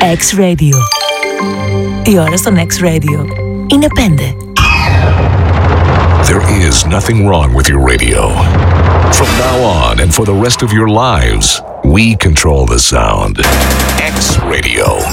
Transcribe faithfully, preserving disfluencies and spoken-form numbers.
X-Radio. Η ώρα στον X-Radio είναι πέντε. There is nothing wrong with your radio. From now on and for the rest of your lives, we control the sound. X-Radio.